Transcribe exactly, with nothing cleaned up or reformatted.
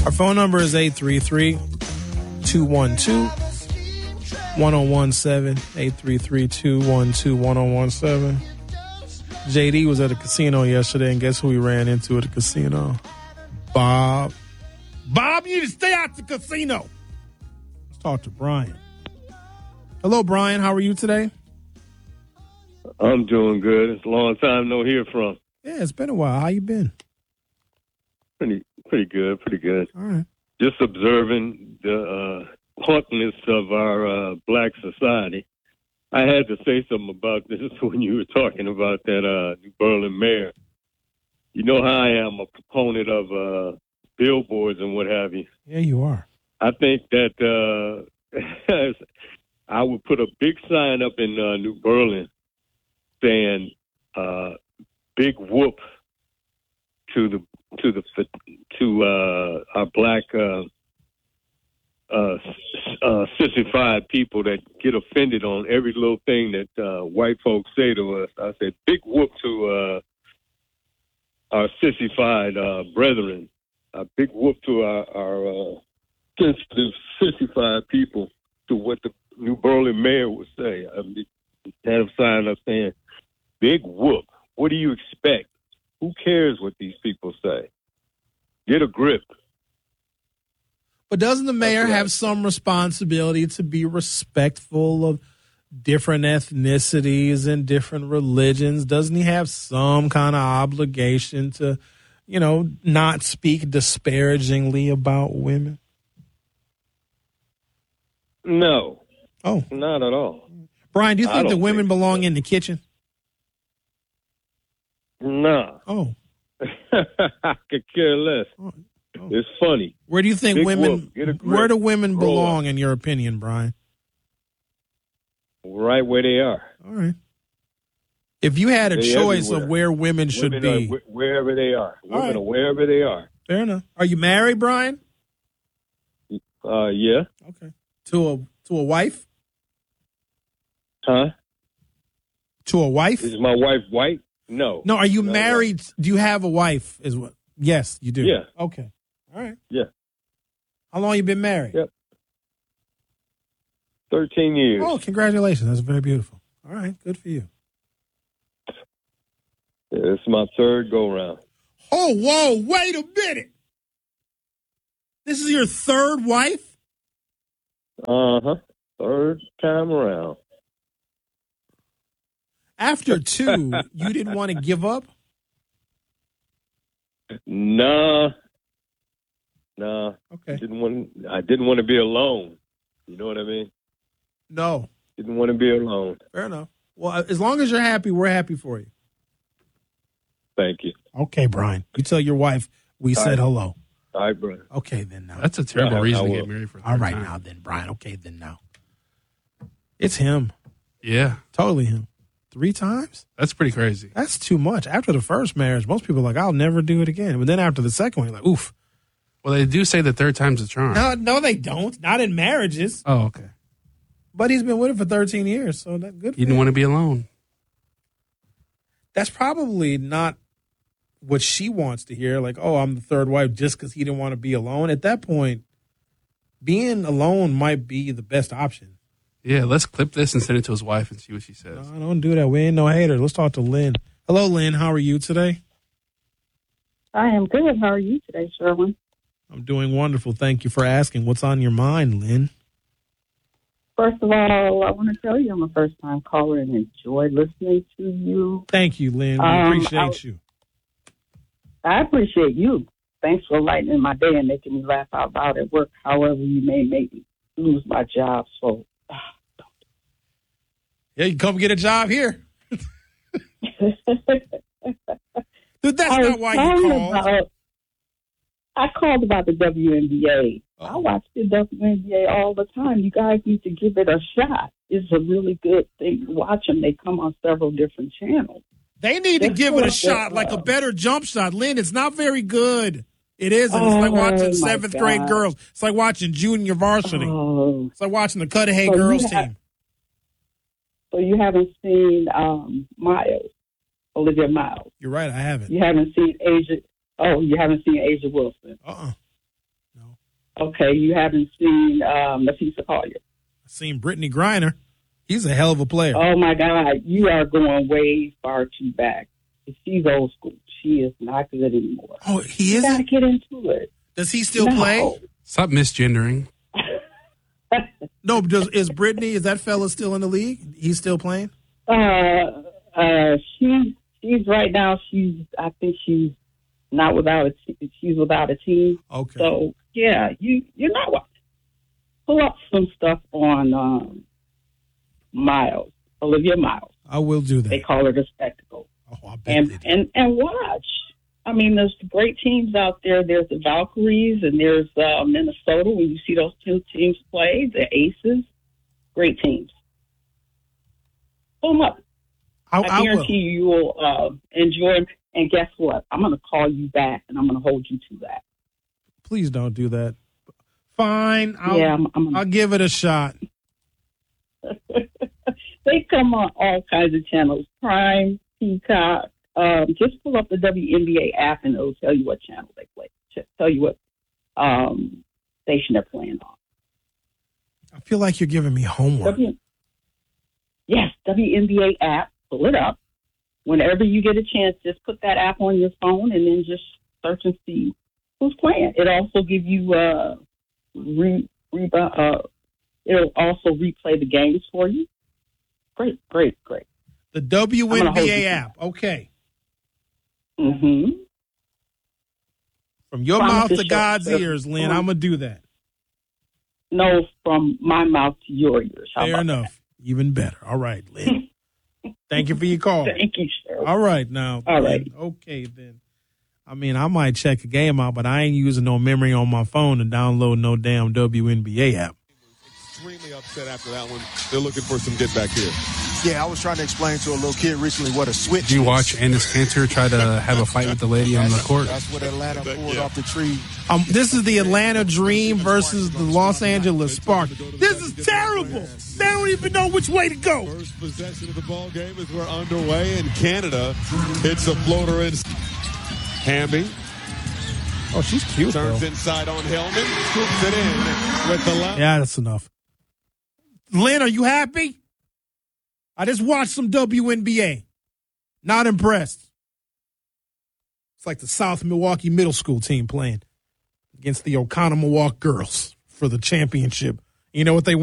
Our phone number is eight three three, two one two, one oh one seven, eight three three, two one two, one oh one seven. J D was at a casino yesterday, and guess who we ran into at the casino? Bob. Bob, you need to stay out the casino. Let's talk to Brian. Hello, Brian. How are you today? I'm doing good. It's a long time no hear from. Yeah, it's been a while. How you been? Pretty, pretty good. Pretty good. All right. Just observing the uh, punkness of our uh, black society. I had to say something about this when you were talking about that uh, New Berlin mayor. You know how I am a proponent of uh, billboards and what have you. Yeah, you are. I think that uh, I would put a big sign up in uh, New Berlin saying uh, "Big whoop" to the to the to uh, our black uh, uh, uh, sissified people that get offended on every little thing that uh, white folks say to us. I said, "Big whoop" to uh, our sissified uh, brethren. A big whoop to our, our uh, sensitive, sissified people to what the New Berlin mayor would say. I mean, have a sign up saying, "Big whoop." What do you expect? Who cares what these people say? Get a grip. But doesn't the mayor right. have some responsibility to be respectful of different ethnicities and different religions? Doesn't he have some kind of obligation to, you know, not speak disparagingly about women? No. Oh. Not at all. Brian, do you I think the don't women think belong so. in the kitchen? No. Oh. I could care less. Oh. Oh. It's funny. Where do you think Big women, whoop. Get a grip. where do women Roll belong up. in your opinion, Brian? Right where they are. All right. If you had a They choice everywhere. of where women should Women be. are wh- wherever they are. Women right. are wherever they are. Fair enough. Are you married, Brian? Uh, yeah. Okay. To a to a wife? Huh? To a wife? Is my wife white? No. No, are you No, married? Do you have a wife? Is what? Yes, you do. Yeah. Okay. All right. Yeah. How long you been married? Yep. Thirteen years. Oh, congratulations. That's very beautiful. All right. Good for you. Yeah, it's my third go round. Oh, whoa. Wait a minute. This is your third wife? Uh huh. Third time around. After two, you didn't want to give up? Nah. Nah. Okay. Didn't want. I didn't want to be alone. You know what I mean? No. Didn't want to be alone. Fair enough. Well, as long as you're happy, we're happy for you. Thank you. Okay, Brian. You tell your wife we All said right. hello. All right, brother. Okay, then now. That's a terrible Yeah, I- reason I to will. get married for. a All third right time. now then, Brian. Okay, then now. It's him. Yeah, Totally him. Three times? that's pretty crazy. That's too much. After the first marriage, most people are like, I'll never do it again. But then after the second one, you're like, oof. Well, they do say the third time's a charm. No, no, they don't. Not in marriages. Oh, okay. But he's been with her for thirteen years, so that's good for You didn't him. want to be alone. That's probably not what she wants to hear. Like, oh, I'm the third wife just because he didn't want to be alone. At that point, being alone might be the best option. Yeah, let's clip this and send it to his wife and see what she says. No, don't do that. We ain't no haters. Let's talk to Lynn. Hello, Lynn. How are you today? I am good. How are you today, Sherwin? I'm doing wonderful. Thank you for asking. What's on your mind, Lynn? First of all, I want to tell you I'm a first-time caller and enjoy listening to you. Thank you, Lynn. We Um, appreciate I- you. I appreciate you. Thanks for lightening my day and making me laugh out loud at work, however you may make me lose my job. So, Yeah, you come get a job here. Dude, that's I was not why you calling called. about- I called about the W N B A. I Oh. watch the W N B A all the time. You guys need to give it a shot. It's a really good thing to watch them. They come on several different channels. They need to That's give it a what shot, they like a are. better jump shot. Lynn, it's not very good. It isn't. It's like Oh, watching my seventh grade God. girls. It's like watching junior varsity. Oh, It's like watching the Cudahy So you girls have- team. so you haven't seen um, Miles, Olivia Miles. You're right. I haven't. You haven't seen Asia. Oh, you haven't seen Asia Wilson. Uh-uh. No. Okay, you haven't seen um, Nafisa Collier. I've seen Brittany Griner. He's a hell of a player. Oh, my God. You are going way far too back. She's old school. She is not good anymore. Oh, he You got to isn't? get into it. Does he still No. play? Stop misgendering. No, does, is Brittany, is that fella still in the league? He's still playing? Uh, uh, she, she's right now, she's, I think she's not without a, te- she's without a team. Okay. So, yeah, you, you're not watching. Pull up some stuff on um, Miles, Olivia Miles. I will do that. They call her the spectacle. Oh, I bet And, they do. and, and watch. I mean, there's great teams out there. There's the Valkyries and there's uh, Minnesota. When you see those two teams play, the Aces, great teams. Pull them up. I, I I will. guarantee you you will uh, enjoy them. And guess what? I'm going to call you back, and I'm going to hold you to that. Please don't do that. Fine. I'll, yeah, I'm, I'm I'll give it a shot. They come on all kinds of channels, Prime, Peacock. Um, just pull up the W N B A app, and it'll tell you what channel they play. Just tell you what um, station they're playing on. I feel like you're giving me homework. W- yes, W N B A app. Pull it up. Whenever you get a chance, just put that app on your phone and then just search and see who's playing. It also give you uh, re, re, uh, it'll also replay the games for you. Great, great, great. The W N B A you. app. Okay. Mm-hmm. From your Promise mouth to show. God's There's- ears, Lynn, I'm going to do that. No, from my mouth to your ears. How Fair about enough. Even better. All right, Lynn. Thank you for your call. that? Thank you, sir. All right, now. All then. right. Okay, then. I mean, I might check a game out, but I ain't using no memory on my phone to download no damn W N B A app. Extremely upset after that one. They're looking for some get back here. Yeah, I was trying to explain to a little kid recently what a switch Did you is. watch Enes Kanter try to have a fight with the lady on the court? That's what Atlanta pulled off the tree. Um, this is the Atlanta Dream versus the Los Angeles Sparks. This is terrible. They don't even know which way to go. First possession of the ball game as we're underway, and Canada hits a floater in. Hamby Oh, she's cute, turns though. inside on Hillman, scoops it in with the left. Yeah, that's enough. Lynn, are you happy? I just watched some W N B A. Not impressed. It's like the South Milwaukee Middle School team playing against the Oconomowoc girls for the championship. You know what they